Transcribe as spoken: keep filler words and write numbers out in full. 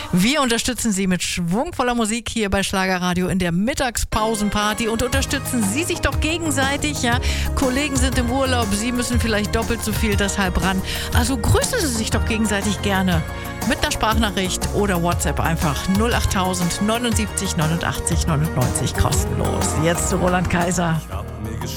Wir unterstützen Sie mit schwungvoller Musik hier bei Schlagerradio in der Mittagspausenparty und unterstützen Sie sich doch gegenseitig, ja? Kollegen sind im Urlaub, Sie müssen vielleicht doppelt so viel deshalb ran. Also grüßen Sie sich doch gegenseitig gerne mit einer Sprachnachricht oder WhatsApp einfach null achttausend neunundsiebzig neunundachtzig neunundneunzig kostenlos. Jetzt zu Roland Kaiser.